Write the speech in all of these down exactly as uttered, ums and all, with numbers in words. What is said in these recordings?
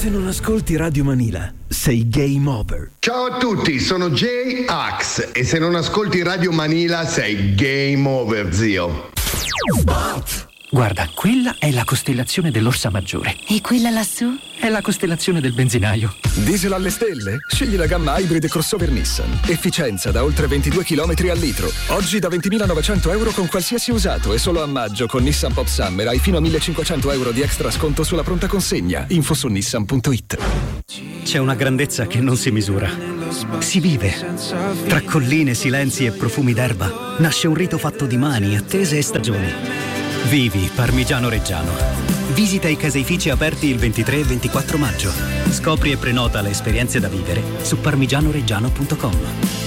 Se non ascolti Radio Manila, sei game over. Ciao a tutti, sono J-Ax e se non ascolti Radio Manila sei game over, zio. Guarda, quella è la costellazione dell'Orsa Maggiore. E quella lassù? È la costellazione del benzinaio. Diesel alle stelle? Scegli la gamma Hybrid crossover Nissan. Efficienza da oltre ventidue chilometri al litro. Oggi da ventimilanovecento euro con qualsiasi usato e solo a maggio con Nissan Pop Summer hai fino a millecinquecento euro di extra sconto sulla pronta consegna. Info su nissan punto it. C'è una grandezza che non si misura. Si vive. Tra colline, silenzi e profumi d'erba nasce un rito fatto di mani, attese e stagioni. Vivi Parmigiano Reggiano. Visita i caseifici aperti il ventitré e ventiquattro maggio. Scopri e prenota le esperienze da vivere su parmigianoreggiano punto com.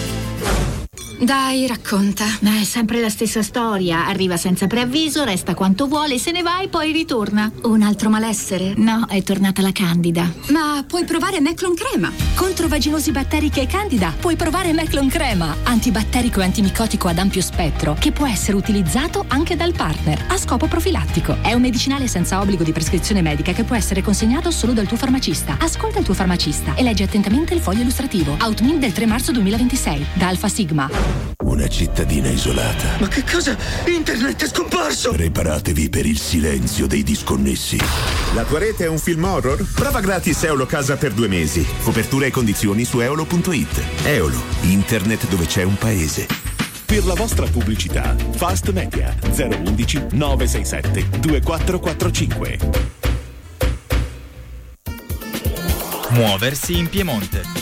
Dai, racconta. Ma è sempre la stessa storia. Arriva senza preavviso, resta quanto vuole, se ne va e poi ritorna. Un altro malessere? No, è tornata la Candida. Ma puoi provare Meclon Crema. Contro vaginosi batteriche e Candida puoi provare Meclon Crema. Antibatterico e antimicotico ad ampio spettro che può essere utilizzato anche dal partner a scopo profilattico. È un medicinale senza obbligo di prescrizione medica che può essere consegnato solo dal tuo farmacista. Ascolta il tuo farmacista e leggi attentamente il foglio illustrativo. Outmin del tre marzo duemilaventisei da Alfa Sigma. Una cittadina isolata. Ma che cosa? Internet è scomparso! Preparatevi per il silenzio dei disconnessi. La tua rete è un film horror? Prova gratis Eolo Casa per due mesi. Copertura e condizioni su eolo punto it. Eolo, internet dove c'è un paese. Per la vostra pubblicità, Fast Media zero undici nove sei sette due quattro quattro cinque. Muoversi in Piemonte.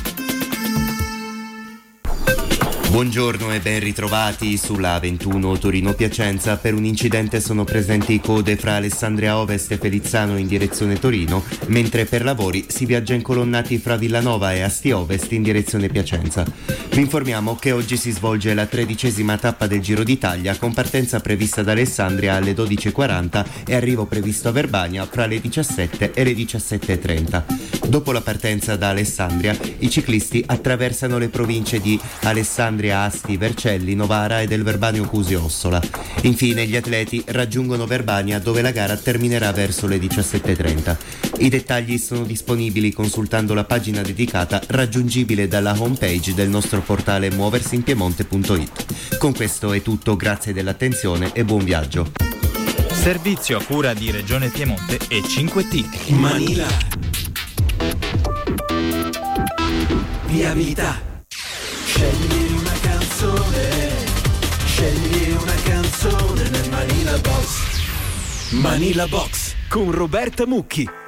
Buongiorno e ben ritrovati sulla A ventuno Torino-Piacenza. Per un incidente sono presenti code fra Alessandria Ovest e Felizzano in direzione Torino, mentre per lavori si viaggia incolonnati fra Villanova e Asti Ovest in direzione Piacenza. Vi informiamo che oggi si svolge la tredicesima tappa del Giro d'Italia con partenza prevista da Alessandria alle dodici e quaranta e arrivo previsto a Verbania fra le diciassette e le diciassette e trenta. Dopo la partenza da Alessandria, i ciclisti attraversano le province di Alessandria, Asti, Vercelli, Novara e del Verbanio Cusio Ossola. Infine gli atleti raggiungono Verbania dove la gara terminerà verso le diciassette e trenta. I dettagli sono disponibili consultando la pagina dedicata raggiungibile dalla homepage del nostro portale muoversinpiemonte punto it. Con questo è tutto, grazie dell'attenzione e buon viaggio. Servizio a cura di Regione Piemonte e cinque T. Manila. Viabilità. Scegli una canzone, scegli una canzone nel Manila Box. Manila Box con Roberta Mucchi.